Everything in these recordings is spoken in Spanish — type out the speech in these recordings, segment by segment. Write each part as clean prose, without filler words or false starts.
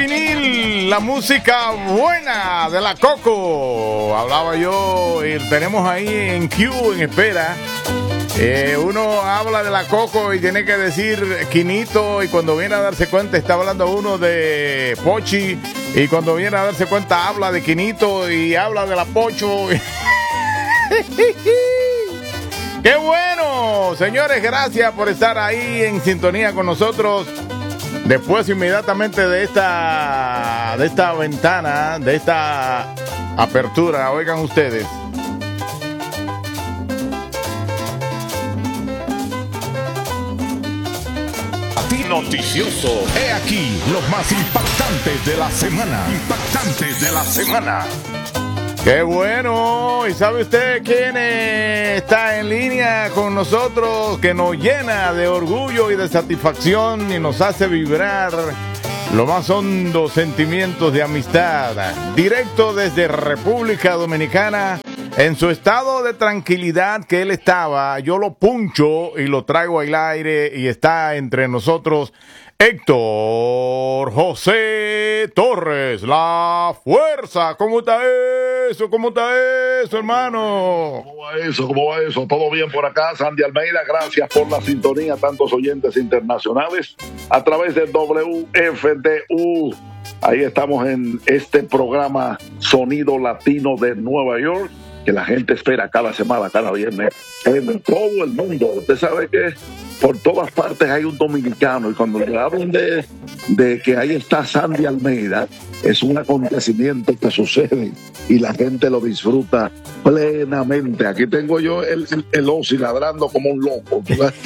vinil, la música buena de la Coco. Hablaba yo y tenemos ahí en Q en espera. Uno habla de la Coco y tiene que decir Quinito, y cuando viene a darse cuenta está hablando uno de Pochi, y cuando viene a darse cuenta habla de Quinito y habla de la Pocho. ¡Qué bueno! Señores, gracias por estar ahí en sintonía con nosotros. Después, inmediatamente de esta ventana, de esta apertura, oigan ustedes. Noticioso. He aquí los más impactantes de la semana. ¡Qué bueno! ¿Y sabe usted quién está en línea con nosotros? Que nos llena de orgullo y de satisfacción y nos hace vibrar los más hondos sentimientos de amistad. Directo desde República Dominicana, en su estado de tranquilidad que él estaba, yo lo puncho y lo traigo al aire y está entre nosotros Héctor José Torres, la fuerza. ¿Cómo está eso? ¿Cómo está eso, hermano? ¿Cómo va eso? ¿Cómo va eso? ¿Todo bien por acá? Sandy Almeida, gracias por la sintonía, tantos oyentes internacionales a través de WFTU. Ahí estamos en este programa Sonido Latino de Nueva York, que la gente espera cada semana, cada viernes, en todo el mundo. Usted sabe que por todas partes hay un dominicano, y cuando le hablan de que ahí está Sandy Almeida, es un acontecimiento que sucede y la gente lo disfruta plenamente. Aquí tengo yo el Ozzy ladrando como un loco.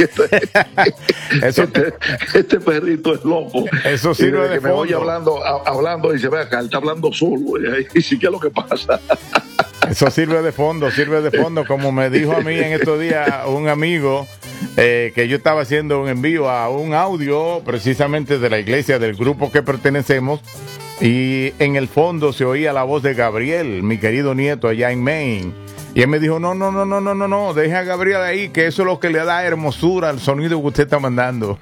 Este perrito es loco. Eso sirve de que me fondo. oye hablando y se ve acá, él está hablando solo. Y sí, ¿qué es lo que pasa? Eso sirve de fondo, como me dijo a mí en estos días un amigo, que yo estaba haciendo un envío a un audio precisamente de la iglesia del grupo que pertenecemos, y en el fondo se oía la voz de Gabriel, mi querido nieto allá en Maine, y él me dijo, no, deje a Gabriel ahí, que eso es lo que le da hermosura al sonido que usted está mandando.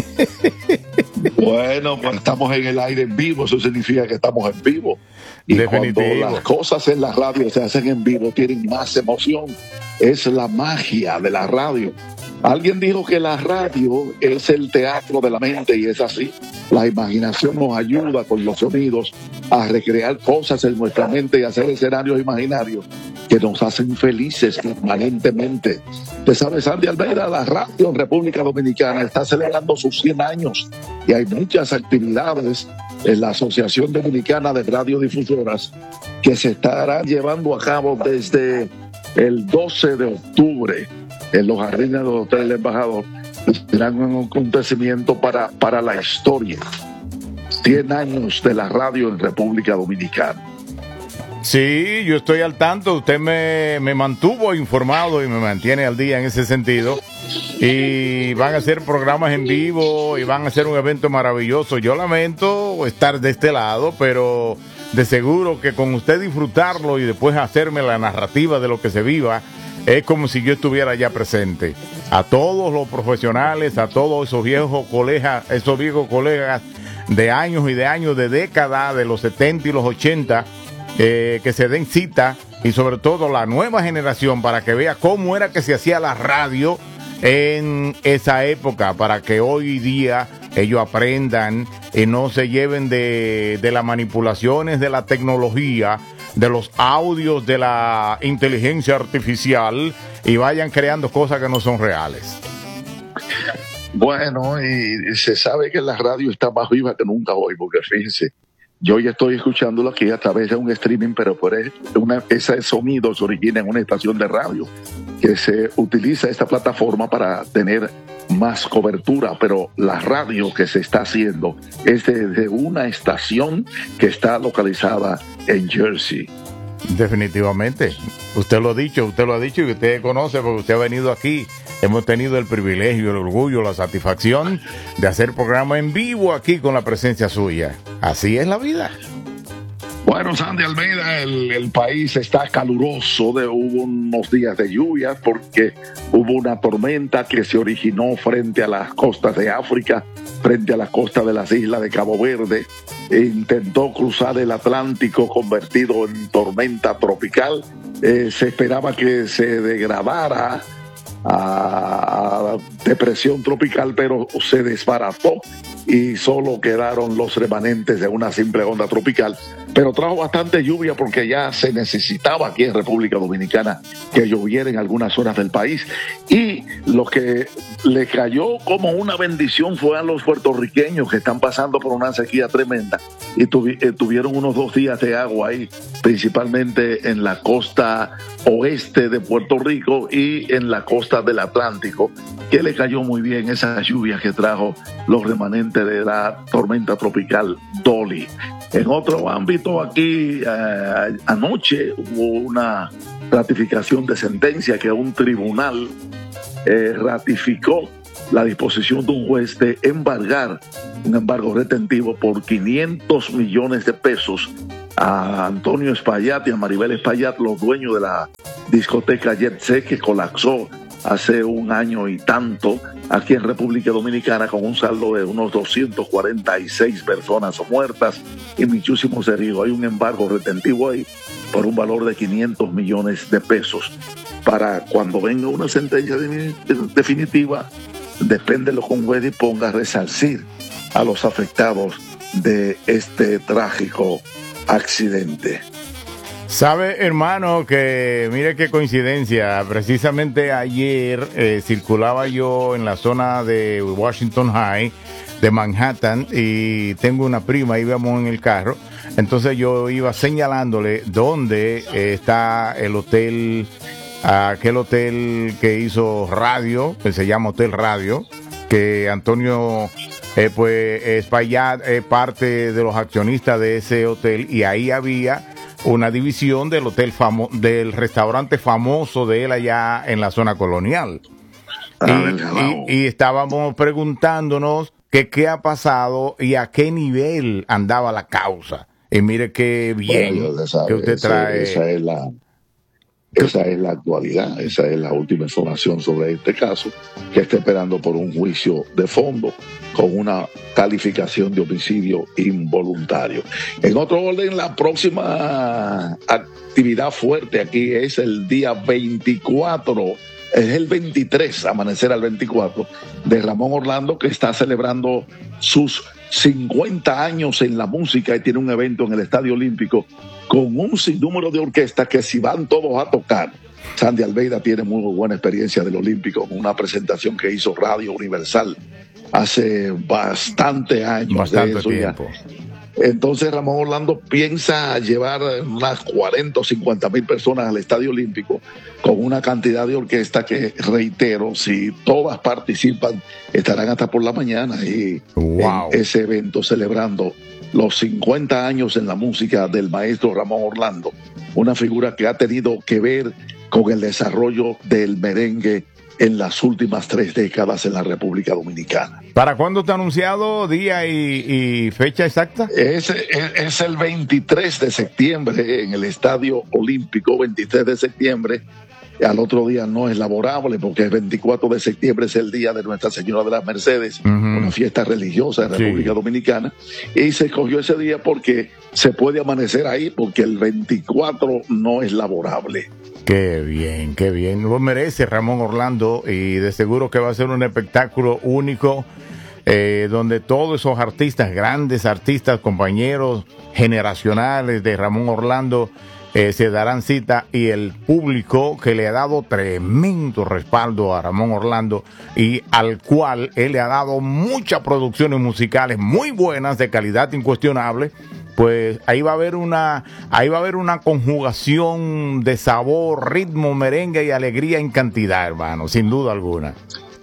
Bueno, pues estamos en el aire en vivo, eso significa que estamos en vivo. Y Definitivo. Cuando las cosas en la radio se hacen en vivo, tienen más emoción. Es la magia de la radio. Alguien dijo que la radio es el teatro de la mente, y es así. La imaginación nos ayuda con los sonidos a recrear cosas en nuestra mente y hacer escenarios imaginarios que nos hacen felices permanentemente. Usted sabe, Sandy Almeida, la radio en República Dominicana está celebrando sus 100 años y hay muchas actividades en la Asociación Dominicana de Radiodifusoras que se estarán llevando a cabo desde el 12 de octubre en los jardines del Hotel del Embajador. Será un acontecimiento para la historia. 100 años de la radio en República Dominicana. Sí, yo estoy al tanto. Usted me mantuvo informado y me mantiene al día en ese sentido. Y van a hacer programas en vivo y van a hacer un evento maravilloso. Yo lamento estar de este lado, pero de seguro que con usted disfrutarlo y después hacerme la narrativa de lo que se viva, es como si yo estuviera ya presente. A todos los profesionales, a todos esos viejos colegas de años y de años, de décadas, de los 70 y los 80, que se den cita, y sobre todo la nueva generación, para que vea cómo era que se hacía la radio en esa época, para que hoy día ellos aprendan y no se lleven de las manipulaciones de la tecnología, de los audios de la inteligencia artificial, y vayan creando cosas que no son reales. Bueno, y se sabe que la radio está más viva que nunca hoy, porque fíjense, yo ya estoy escuchándolo aquí a través de un streaming, pero ese sonido se origina en una estación de radio, que se utiliza esta plataforma para tener más cobertura, pero la radio que se está haciendo es desde una estación que está localizada en Jersey. Definitivamente, usted lo ha dicho y usted conoce porque usted ha venido aquí. Hemos tenido el privilegio, el orgullo, la satisfacción de hacer programa en vivo aquí con la presencia suya. Así es la vida. Bueno, Sandy Almeida, el país está caluroso, hubo unos días de lluvia porque hubo una tormenta que se originó frente a las costas de África, frente a las costas de las islas de Cabo Verde, e intentó cruzar el Atlántico convertido en tormenta tropical. Se esperaba que se degradara a depresión tropical, pero se desbarató y solo quedaron los remanentes de una simple onda tropical, pero trajo bastante lluvia porque ya se necesitaba aquí en República Dominicana que lloviera en algunas zonas del país, y lo que le cayó como una bendición fue a los puertorriqueños que están pasando por una sequía tremenda y tuvieron unos 2 días de agua ahí, principalmente en la costa oeste de Puerto Rico y en la costa del Atlántico, que le cayó muy bien esa lluvia que trajo los remanentes de la tormenta tropical Dolly. En otro ámbito, aquí anoche hubo una ratificación de sentencia que un tribunal ratificó la disposición de un juez de embargar un embargo retentivo por 500 millones de pesos a Antonio Espaillat y a Maribel Espaillat, los dueños de la discoteca Jet Set, que colapsó hace 1 año y tanto aquí en República Dominicana, con un saldo de unos 246 personas muertas y muchísimos heridos. Hay un embargo retentivo ahí por un valor de 500 millones de pesos. Para cuando venga una sentencia definitiva, depende de lo que un juez disponga, a resarcir a los afectados de este trágico accidente. Sabe, hermano, que mire qué coincidencia, precisamente ayer circulaba yo en la zona de Washington High, de Manhattan, y tengo una prima, íbamos en el carro, entonces yo iba señalándole dónde está el hotel, aquel hotel que hizo radio, que se llama Hotel Radio, que Antonio pues Espaillat es parte de los accionistas de ese hotel, y ahí había una división del hotel del restaurante famoso de él allá en la zona colonial. Y estábamos preguntándonos que qué ha pasado y a qué nivel andaba la causa. Y mire qué bien que usted trae. Esa es la actualidad, esa es la última información sobre este caso, que está esperando por un juicio de fondo con una calificación de homicidio involuntario. En otro orden, la próxima actividad fuerte aquí es el día 24, es el 23, amanecer al 24, de Ramón Orlando, que está celebrando sus 50 años en la música y tiene un evento en el Estadio Olímpico con un sinnúmero de orquestas que si van todos a tocar. Sandy Almeida tiene muy buena experiencia del Olímpico, con una presentación que hizo Radio Universal hace bastante años. Bastante tiempo. Entonces Ramón Orlando piensa llevar unas 40 o 50 mil personas al Estadio Olímpico con una cantidad de orquesta que, reitero, si todas participan, estarán hasta por la mañana y en ese evento celebrando los 50 años en la música del maestro Ramón Orlando, una figura que ha tenido que ver con el desarrollo del merengue en las últimas 3 décadas en la República Dominicana. ¿Para cuándo está anunciado día y fecha exacta? Es el 23 de septiembre en el Estadio Olímpico, 23 de septiembre. Al otro día no es laborable porque el 24 de septiembre es el día de Nuestra Señora de las Mercedes, una fiesta religiosa en República Dominicana, y se escogió ese día porque se puede amanecer ahí, porque el 24 no es laborable. Qué bien, qué bien. Lo merece Ramón Orlando, y de seguro que va a ser un espectáculo único, donde todos esos artistas, grandes artistas, compañeros generacionales de Ramón Orlando, se darán cita, y el público que le ha dado tremendo respaldo a Ramón Orlando y al cual él le ha dado muchas producciones musicales muy buenas, de calidad incuestionable, pues ahí va a haber una conjugación de sabor, ritmo, merengue y alegría en cantidad, hermano, sin duda alguna.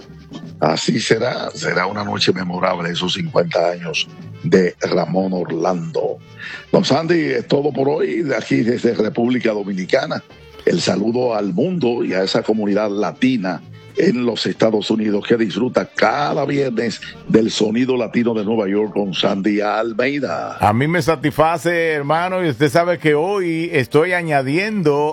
Así será una noche memorable, esos 50 años de Ramón Orlando. Don Sandy, es todo por hoy, de aquí desde República Dominicana. El saludo al mundo y a esa comunidad latina en los Estados Unidos, que disfruta cada viernes del sonido latino de Nueva York con Sandy Almeida. A mí me satisface, hermano, y usted sabe que hoy estoy añadiendo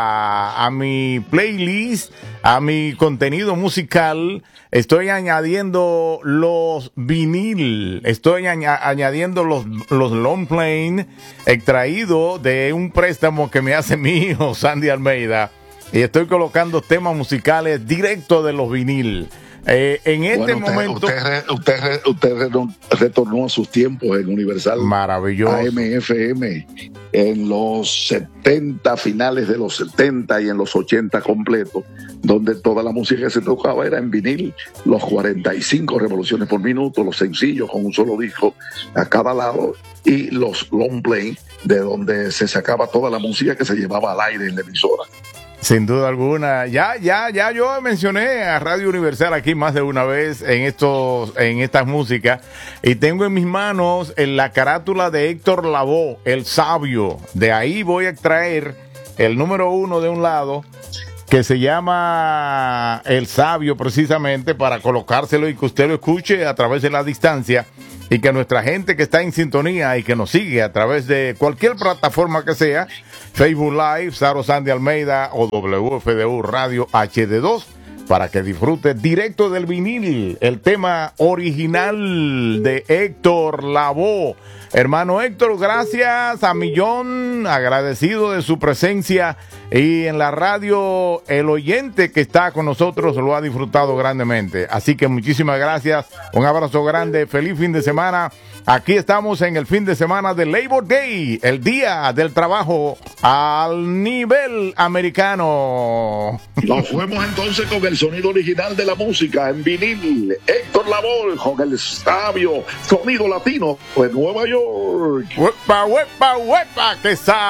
a mi playlist, a mi contenido musical, estoy añadiendo los vinil, estoy añadiendo los long plane extraídos de un préstamo que me hace mi hijo Sandy Almeida, y estoy colocando temas musicales directos de los vinil. En este momento usted retornó a sus tiempos en Universal. Maravilloso. AM/FM en los 70, finales de los 70 y en los 80 completos, donde toda la música que se tocaba era en vinil, los 45 revoluciones por minuto, los sencillos con un solo disco a cada lado, y los long play, de donde se sacaba toda la música que se llevaba al aire en la emisora. Sin duda alguna. Ya yo mencioné a Radio Universal aquí más de una vez en estas músicas, y tengo en mis manos la carátula de Héctor Lavoe, El Sabio. De ahí voy a extraer el número 1 de un lado, que se llama El Sabio, precisamente para colocárselo y que usted lo escuche a través de la distancia, y que nuestra gente que está en sintonía y que nos sigue a través de cualquier plataforma que sea, Facebook Live, Saro Sandy Almeida o WFDU Radio HD2, para que disfrute directo del vinil, el tema original de Héctor Lavoe. Hermano Héctor, gracias a millón, agradecido de su presencia, y en la radio el oyente que está con nosotros lo ha disfrutado grandemente. Así que muchísimas gracias, un abrazo grande, feliz fin de semana. Aquí estamos en el fin de semana de Labor Day, el día del trabajo al nivel americano. Nos fuimos entonces con el sonido original de la música en vinil. Héctor Lavoe con El Sabio, sonido latino de Nueva York. ¡Huepa, huepa, huepa! ¡Que